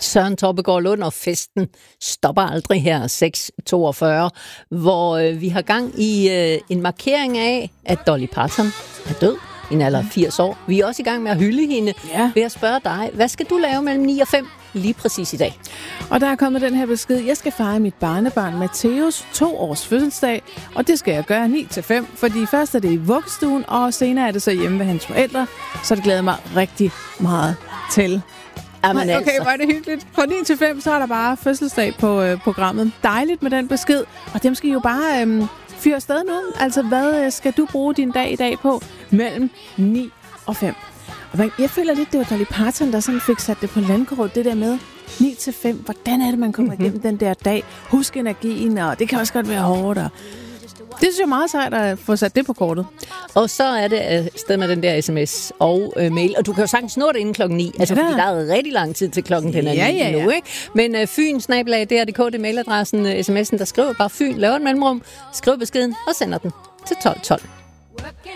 Søren Troppegaard Lund, og festen stopper aldrig her 6:42, hvor vi har gang i en markering af, at Dolly Parton er død i en alder af 80 år. Vi er også i gang med at hylde hende ved at spørge dig, hvad skal du lave mellem 9 og 5 lige præcis i dag? Og der er kommet den her besked: jeg skal fejre mit barnebarn Matteus 2 års fødselsdag, og det skal jeg gøre 9 til 5, fordi først er det i vuggestuen, og senere er det så hjemme ved hans forældre, så det glæder mig rigtig meget til. Jamen, okay, var det hyggeligt. Fra 9 til 5, så er der bare fødselsdag på programmet. Dejligt med den besked, og dem skal I jo bare fyre afsted nu. Altså, hvad skal du bruge din dag i dag på mellem 9 og 5? Og jeg føler lidt, det var Dolly Parton, der sådan fik sat det på landkort, det der med 9 til 5. Hvordan er det, man kommer igennem den der dag? Husk energien, og det kan også godt være hårdt. Det synes jeg er meget sejt at få sat det på kortet. Og så er det sted med den der sms og mail. Og du kan jo sagtens nå det inden klokken 9. Altså, fordi der er rigtig lang tid til klokken den er 9 nu, ikke? Men fyn@dr.dk, det er mailadressen, sms'en, der skriver bare Fyn, laver en mellemrum, skriver beskeden og sender den til 1212.